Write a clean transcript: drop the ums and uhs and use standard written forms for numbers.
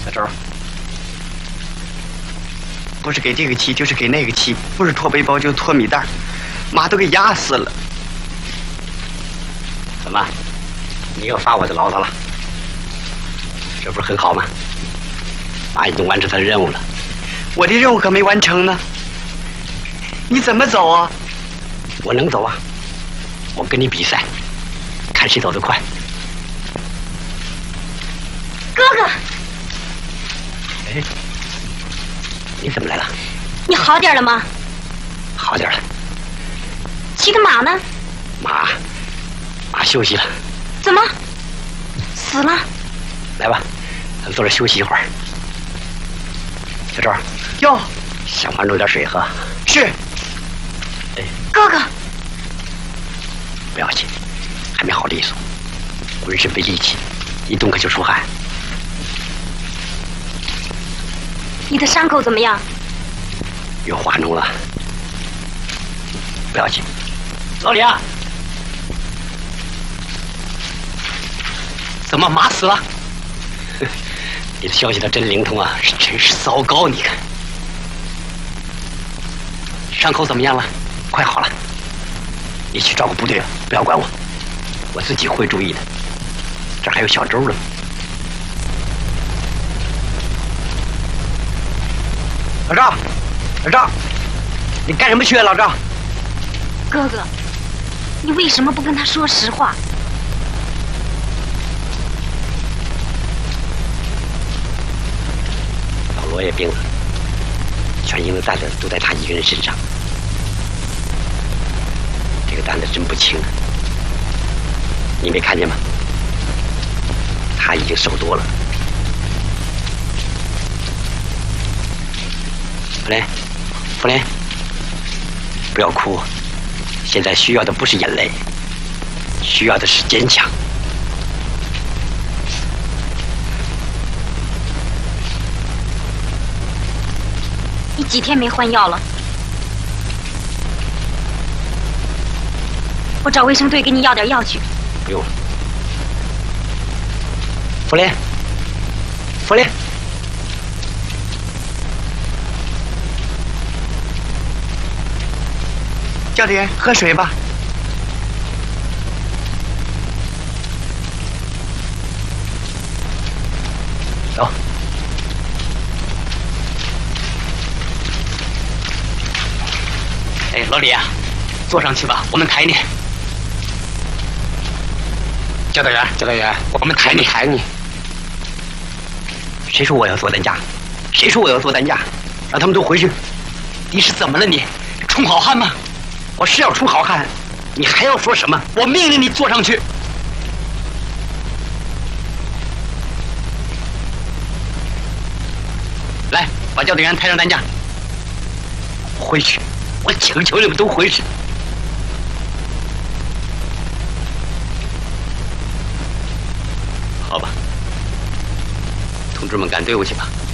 小周，不是给这个骑，就是给那个骑，不是拖背包就是拖米袋，马都给压死了。 怎么，你又发我的牢骚了？这不是很好吗？马已经完成他的任务了。 我的任务可没完成呢。你怎么走啊？ 我能走啊！我跟你比赛，看谁走得快。 哥哥， 哎，你怎么来了？ 你好点了吗？ 好点了。 骑的马呢？ 马休息了。 怎么？死了？ 来吧，咱坐着休息一会儿。小周， 哟， 想法弄点水喝。 是。 哎， 哥哥， 不要紧，还没好利索，浑身没力气，一动可就出汗。 你的伤口怎么样？ 有化脓了，不要紧。老李啊， 怎么马死了？ 你的消息倒真灵通啊，真是糟糕！你看， 伤口怎么样了？ 快好了，你去照顾部队，不要管我，我自己会注意的。这还有小周呢。 老赵，老赵，你干什么去啊？老赵， 哥哥，你为什么不跟他说实话？ 老罗也病了，全营的担子都在他一个人身上，这个担子真不轻啊！你没看见吗？他已经瘦多了。弗莲，不要哭，现在需要的不是眼泪，需要的是坚强。 你几天没换药了？我找卫生队给你要点药去。 不用了。弗莲， 教导员，喝水吧。 走。 哎，老李啊，坐上去吧，我们抬你。教导员，我们抬你。 谁说我要做担架？谁说我要做担架？让他们都回去。 你是怎么了你？充好汉吗？ 我是要充好汉，你还要说什么？ 我命令你坐上去。来，把教导员抬上担架。 回去，我请求你们都回去。 好吧，同志们赶队伍去吧。